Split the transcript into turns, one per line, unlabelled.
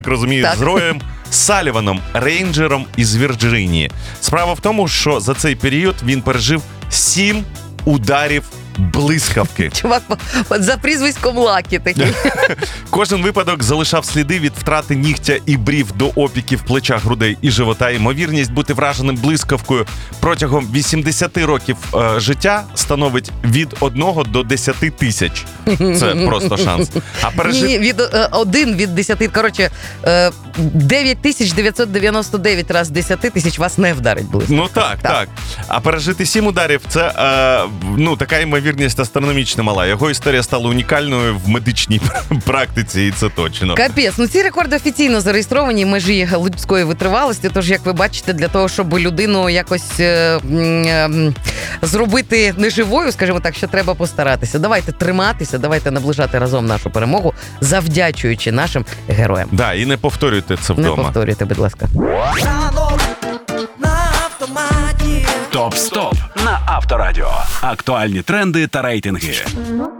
розумію, з Роєм Саліваном, рейнджером із Вірджинії. Справа в тому, що за цей період він пережив 7 ударів блискавки.
Чувак, за прізвиськом Лакі такий.
Кожен випадок залишав сліди від втрати нігтя і брів до опіків плеча, грудей і живота. Ймовірність бути враженим блискавкою протягом 80 років життя становить від 1 до 10 тисяч. Це просто шанс.
Ні, від 1 від 10. Коротше, 9999 раз 10 тисяч вас не вдарить блискавка.
Ну так. А пережити 7 ударів – це така ймовірність астрономічно мала. Його історія стала унікальною в медичній практиці, і це точно.
Капець. Ці рекорди офіційно зареєстровані, межі людської витривалості. Тож, як ви бачите, для того, щоб людину якось зробити неживою, скажімо так, що треба постаратися. Давайте триматися, давайте наближати разом нашу перемогу, завдячуючи нашим героям.
Да, і не повторюйте це вдома.
Не повторюйте, будь ласка.
Топ-стоп на Авторадіо. Актуальні тренди та рейтинги.